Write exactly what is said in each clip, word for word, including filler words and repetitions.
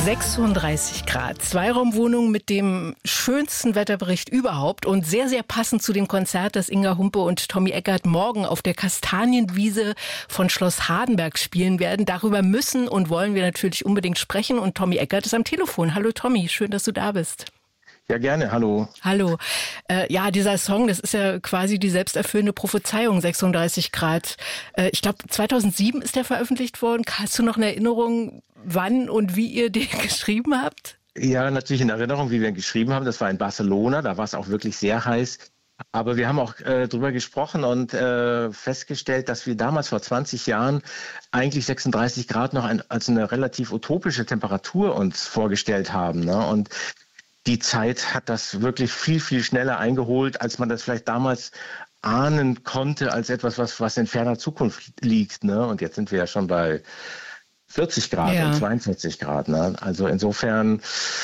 sechsunddreißig Grad, Zweiraumwohnung mit dem schönsten Wetterbericht überhaupt und sehr, sehr passend zu dem Konzert, das Inga Humpe und Tommy Eckert morgen auf der Kastanienwiese von Schloss Hardenberg spielen werden. Darüber müssen und wollen wir natürlich unbedingt sprechen und Tommy Eckert ist am Telefon. Hallo Tommy, schön, dass du da bist. Ja, gerne. Hallo. Hallo. Äh, ja, dieser Song, das ist ja quasi die selbsterfüllende Prophezeiung, sechsunddreißig Grad. Äh, ich glaube, zweitausendsieben ist der veröffentlicht worden. Hast du noch eine Erinnerung, wann und wie ihr den geschrieben habt? Ja, natürlich in Erinnerung, wie wir ihn geschrieben haben. Das war in Barcelona, da war es auch wirklich sehr heiß. Aber wir haben auch äh, drüber gesprochen und äh, festgestellt, dass wir damals vor zwanzig Jahren eigentlich sechsunddreißig Grad noch ein, als eine relativ utopische Temperatur uns vorgestellt haben, ne? Und die Zeit hat das wirklich viel, viel schneller eingeholt, als man das vielleicht damals ahnen konnte, als etwas, was, was in ferner Zukunft liegt, ne? Und jetzt sind wir ja schon bei vierzig Grad ja. und zweiundvierzig Grad, ne? Also insofern,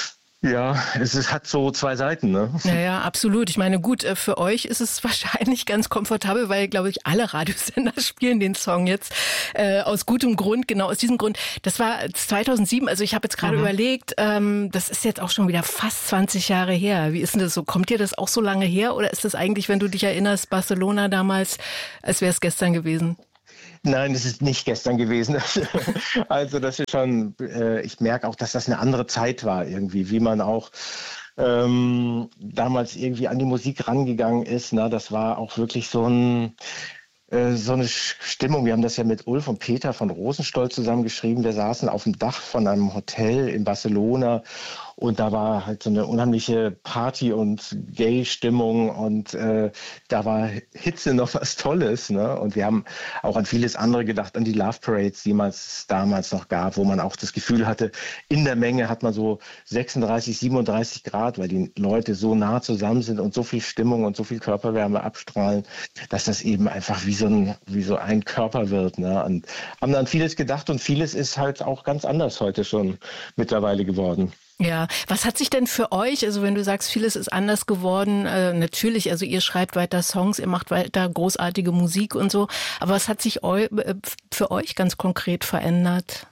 ja, es ist, hat so zwei Seiten, ne? Ja, ja, absolut. Ich meine, gut, für euch ist es wahrscheinlich ganz komfortabel, weil, glaube ich, alle Radiosender spielen den Song jetzt äh, aus gutem Grund, genau aus diesem Grund. Das war zweitausendsieben, also ich habe jetzt gerade mhm. überlegt, ähm, das ist jetzt auch schon wieder fast zwanzig Jahre her. Wie ist denn das so? Kommt dir das auch so lange her oder ist das eigentlich, wenn du dich erinnerst, Barcelona damals, als wäre es gestern gewesen? Nein, es ist nicht gestern gewesen. Also das ist schon, äh, ich merke auch, dass das eine andere Zeit war irgendwie, wie man auch ähm, damals irgendwie an die Musik rangegangen ist. Na, das war auch wirklich so ein äh, so eine Stimmung. Wir haben das ja mit Ulf und Peter von Rosenstolz zusammen geschrieben. Wir saßen auf dem Dach von einem Hotel in Barcelona. Und da war halt so eine unheimliche Party- und Gay-Stimmung und äh, da war Hitze noch was Tolles, ne? Und wir haben auch an vieles andere gedacht, an die Love Parades, die es damals noch gab, wo man auch das Gefühl hatte, in der Menge hat man so sechsunddreißig, siebenunddreißig Grad, weil die Leute so nah zusammen sind und so viel Stimmung und so viel Körperwärme abstrahlen, dass das eben einfach wie so ein, wie so ein Körper wird, ne? Und haben dann vieles gedacht und vieles ist halt auch ganz anders heute schon mittlerweile geworden. Ja, was hat sich denn für euch, also wenn du sagst, vieles ist anders geworden, äh, natürlich, also ihr schreibt weiter Songs, ihr macht weiter großartige Musik und so, aber was hat sich eu- für euch ganz konkret verändert?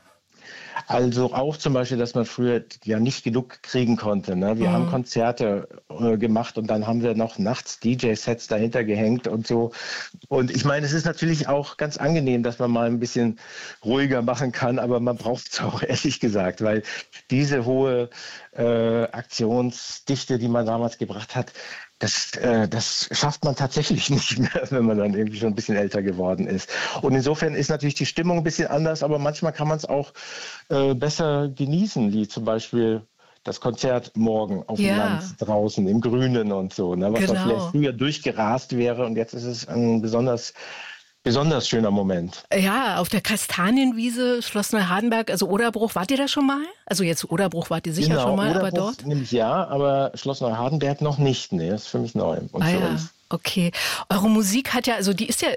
Also auch zum Beispiel, dass man früher ja nicht genug kriegen konnte, ne? Wir mhm. haben Konzerte äh, gemacht und dann haben wir noch nachts D J-Sets dahinter gehängt und so. Und ich meine, es ist natürlich auch ganz angenehm, dass man mal ein bisschen ruhiger machen kann, aber man braucht es auch, ehrlich gesagt, weil diese hohe äh, Aktionsdichte, die man damals gebracht hat, Das, äh, das schafft man tatsächlich nicht mehr, wenn man dann irgendwie schon ein bisschen älter geworden ist. Und insofern ist natürlich die Stimmung ein bisschen anders, aber manchmal kann man es auch äh, besser genießen, wie zum Beispiel das Konzert morgen auf ja. dem Land draußen im Grünen und so, ne, was genau. man vielleicht früher durchgerast wäre und jetzt ist es ein besonders Besonders schöner Moment. Ja, auf der Kastanienwiese, Schloss Neuhardenberg, also Oderbruch, wart ihr da schon mal? Also jetzt Oderbruch wart ihr sicher genau, schon mal, Oderbruch aber dort? Nämlich ja, aber Schloss Neuhardenberg noch nicht. Nee, das ist für mich neu und ah, für ja. uns. Okay. Eure Musik hat ja, also die ist ja,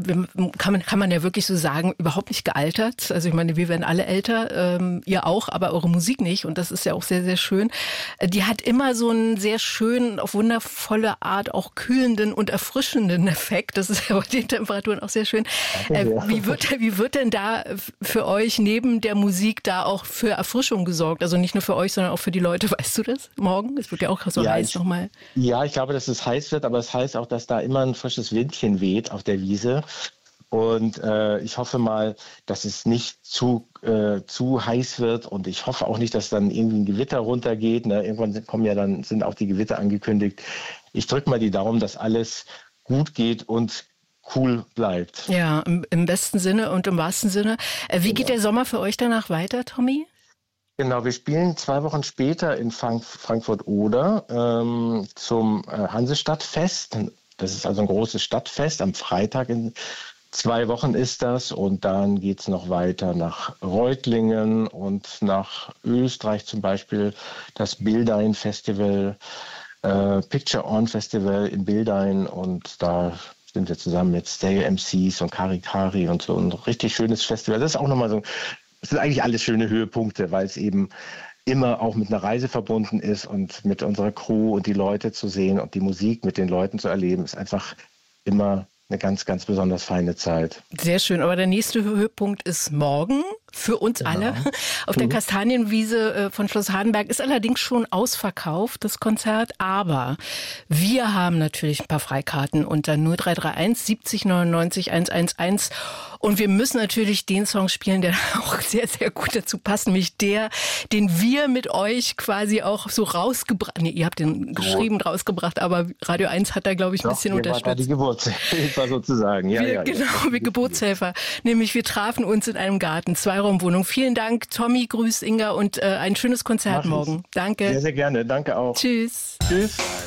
kann man, kann man ja wirklich so sagen, überhaupt nicht gealtert. Also ich meine, wir werden alle älter, ähm, ihr auch, aber eure Musik nicht. Und das ist ja auch sehr, sehr schön. Die hat immer so einen sehr schönen, auf wundervolle Art auch kühlenden und erfrischenden Effekt. Das ist ja bei den Temperaturen auch sehr schön. Äh, wie wird, wie wird denn da für euch neben der Musik da auch für Erfrischung gesorgt? Also nicht nur für euch, sondern auch für die Leute. Weißt du das morgen? Es wird ja auch so ja, heiß nochmal. Ja, ich glaube, dass es heiß wird, aber es heißt auch, dass da immer ein frisches Windchen weht auf der Wiese. Und äh, ich hoffe mal, dass es nicht zu, äh, zu heiß wird. Und ich hoffe auch nicht, dass dann irgendwie ein Gewitter runtergeht. Ne? Irgendwann kommen ja dann, sind auch die Gewitter angekündigt. Ich drücke mal die Daumen, dass alles gut geht und cool bleibt. Ja, im, im besten Sinne und im wahrsten Sinne. Äh, wie genau. geht der Sommer für euch danach weiter, Tommy? Genau, wir spielen zwei Wochen später in Frank- Frankfurt-Oder ähm, zum äh, Hansestadtfest. Das ist also ein großes Stadtfest. Am Freitag in zwei Wochen ist das. Und dann geht es noch weiter nach Reutlingen und nach Österreich zum Beispiel. Das Bildein Festival, äh, Picture On Festival in Bildein. Und da sind wir zusammen mit Stale M Cs und Kari Kari und so. Ein richtig schönes Festival. Das ist auch nochmal so ein Das sind eigentlich alles schöne Höhepunkte, weil es eben immer auch mit einer Reise verbunden ist und mit unserer Crew und die Leute zu sehen und die Musik mit den Leuten zu erleben, ist einfach immer eine ganz, ganz besonders feine Zeit. Sehr schön. Aber der nächste Höhepunkt ist morgen. Für uns Genau. alle. Auf der Mhm. Kastanienwiese äh, von Schloss Hardenberg ist allerdings schon ausverkauft, das Konzert. Aber wir haben natürlich ein paar Freikarten unter null drei drei eins siebzig neunundneunzig hundertelf. Und wir müssen natürlich den Song spielen, der auch sehr, sehr gut dazu passt. Nämlich der, den wir mit euch quasi auch so rausgebracht, nee, ihr habt den geschrieben und rausgebracht, aber Radio eins hat da, glaube ich, ein Doch, bisschen ihr unterstützt. wart da die Geburtshilfe sozusagen. Ja, wir, ja, genau, ja. wir Geburtshelfer. Nämlich wir trafen uns in einem Garten, Zweiraumwohnung. Vielen Dank, Tommy, grüß Inga und äh, ein schönes Konzert Mach ich. morgen. Danke. Sehr, sehr gerne. Danke auch. Tschüss. Tschüss.